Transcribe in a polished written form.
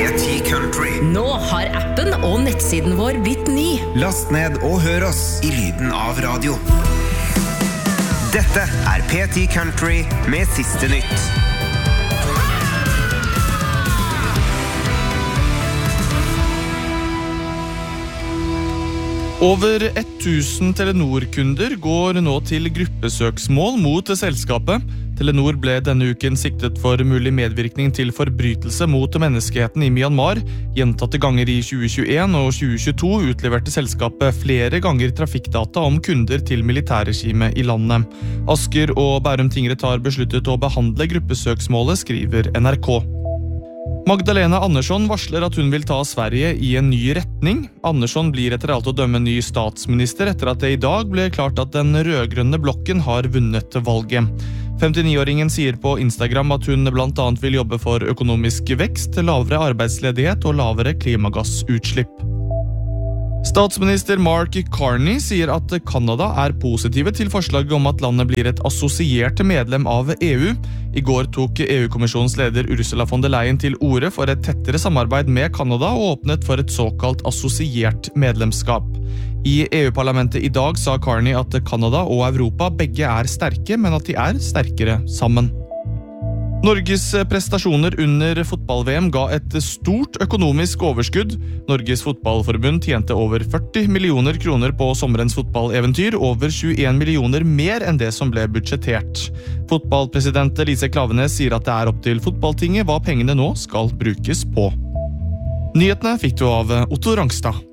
P10 Country. Nå har appen og nettsiden vår blitt ny. Last ned og hør oss i lyden av radio. Dette er P10 Country med siste nytt. Over 1000 Telenor-kunder går nå til gruppesøksmål mot selskapet. Telenor ble denne uken siktet for mulig medvirkning til forbrytelse mot menneskeheten i Myanmar. Gjentatte ganger i 2021 og 2022 utleverte selskapet flere ganger trafikkdata om kunder til militærregimet i landet. Asker og Bærum tingrett har besluttet å behandle gruppesøksmålet, skriver NRK. Magdalena Andersson varsler at hun vil ta Sverige i en ny retning. Andersson blir etter alt å dømme ny statsminister etter at det i dag ble klart at den rødgrønne blokken har vunnet valget. 59-åringen sier på Instagram at hun blant annet vil jobbe for økonomisk vekst, lavere arbeidsledighet og lavere klimagassutslipp. Statsminister Mark Carney sier at Kanada er positive til forslaget om at landet blir et assosiert medlem av EU. I går tok EU-kommisjonens leder Ursula von der Leyen til orde for et tettere samarbeid med Kanada og åpnet for et såkalt assosiert medlemskap. I EU-parlamentet i dag sa Carney at Kanada og Europa begge er sterke, men at de er sterkere sammen. Norges prestasjoner under fotball-VM ga et stort økonomisk overskudd. Norges fotballforbund tjente over 40 millioner kroner på sommerens fotballeventyr, over 21 millioner mer enn det som ble budsjettert. Fotballpresident Lise Klaveness sier at det er opp til fotballtinget hva pengene nå skal brukes på. Nyhetene fikk du av Otto Rangstad.